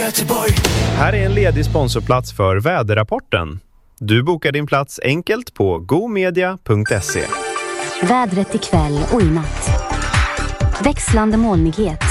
Göteborg. Här är en ledig sponsorplats för väderrapporten. Du bokar din plats enkelt på gomedia.se. Vädret ikväll och i natt. Växlande molnighet.